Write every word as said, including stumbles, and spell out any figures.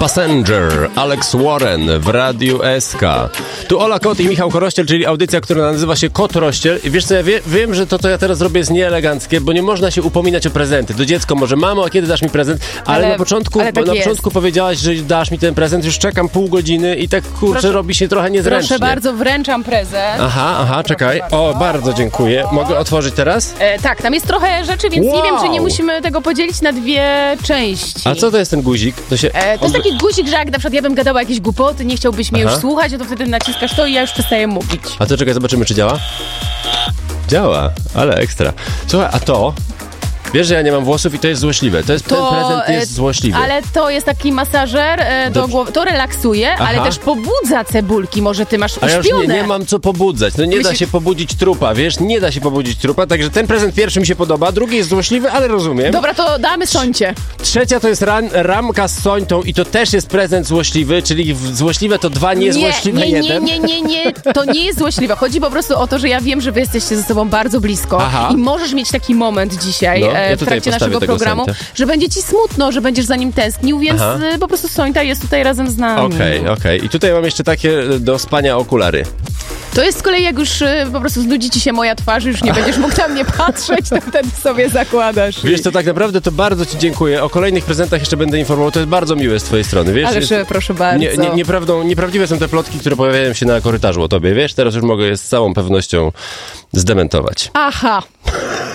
Passenger, Alex Warren w Radiu S K. Tu Ola Kot i Michał Korościel, czyli audycja, która nazywa się Kot Rościel. I wiesz co, ja wie, wiem, że to, co ja teraz robię, jest nieeleganckie, bo nie można się upominać o prezenty. Do dziecko może, mamo, a kiedy dasz mi prezent? Ale, ale na początku ale tak na początku powiedziałaś, że dasz mi ten prezent, już czekam pół godziny i tak, kurczę, proszę, robi się trochę niezręcznie. Proszę bardzo, wręczam prezent. Aha, aha, czekaj. O, bardzo dziękuję. Mogę otworzyć teraz? E, tak, tam jest trochę rzeczy, więc wow. nie wiem, czy nie musimy tego podzielić na dwie części. A co to jest ten guzik? To, się... e, to jest taki guzik, że jak na przykład ja bym gadała jakieś głupoty, nie chciałbyś mnie Aha. już słuchać, to wtedy naciskasz to i ja już przestaję mówić. A to czekaj, zobaczymy, czy działa? Działa, ale ekstra. Słuchaj, a to... Wiesz, że ja nie mam włosów i to jest złośliwe. To jest, to, ten prezent jest złośliwy. Ale to jest taki masażer e, do głowy. To relaksuje, Aha. ale też pobudza cebulki. Może ty masz uśpione. A ja już nie, nie mam co pobudzać. No nie Myśli... da się pobudzić trupa, wiesz? Nie da się pobudzić trupa, także ten prezent pierwszy mi się podoba, drugi jest złośliwy, ale rozumiem. Dobra, to damy Sońcie. Trzecia to jest ran, ramka z Sońtą i to też jest prezent złośliwy, czyli złośliwe to dwa, niezłośliwe nie, nie, jeden. Nie, nie, nie, nie. To nie jest złośliwe. Chodzi po prostu o to, że ja wiem, że wy jesteście ze sobą bardzo blisko Aha. i możesz mieć taki moment dzisiaj no, ja w trakcie naszego programu, Sońtę. Że będzie ci smutno, że będziesz za nim tęsknił, więc Aha. po prostu Sońta jest tutaj razem z nami. Okej, okay, okej. Okay. I tutaj mam jeszcze takie do spania okulary. To jest z kolei, jak już y, po prostu znudzi ci się moja twarz, już nie będziesz mógł na mnie patrzeć, to wtedy sobie zakładasz. Wiesz co, tak naprawdę to bardzo ci dziękuję. O kolejnych prezentach jeszcze będę informował. To jest bardzo miłe z twojej strony, wiesz? Ależ jest, proszę bardzo. Nie, nie, nieprawdą, nieprawdziwe są te plotki, które pojawiają się na korytarzu o tobie, wiesz? Teraz już mogę je z całą pewnością zdementować. Aha.